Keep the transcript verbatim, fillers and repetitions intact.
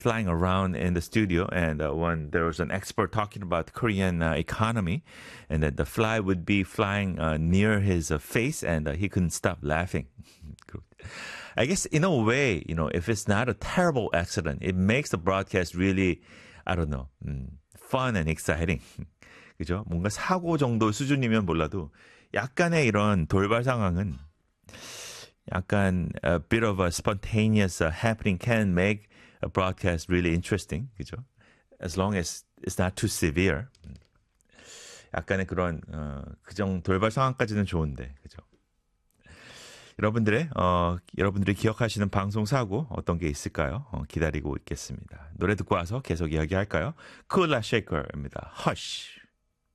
flying around in the studio, and uh, when there was an expert talking about the Korean uh, economy, and that the fly would be flying uh, near his uh, face, and uh, he couldn't stop laughing. I guess in a way, you know, if it's not a terrible accident, it makes the broadcast really, I don't know, um, fun and exciting. 그죠? 뭔가 사고 정도 수준이면 몰라도 약간의 이런 돌발 상황은 약간 a bit of a spontaneous uh, happening can make a broadcast really interesting. 그죠? As long as it's not too severe. 약간의 그런 어, 그정 돌발 상황까지는 좋은데. 그죠? 여러분들의 어, 여러분들이 기억하시는 방송 사고 어떤 게 있을까요? 어, 기다리고 있겠습니다. 노래 듣고 와서 계속 이야기할까요? Kula Shaker입니다. Hush.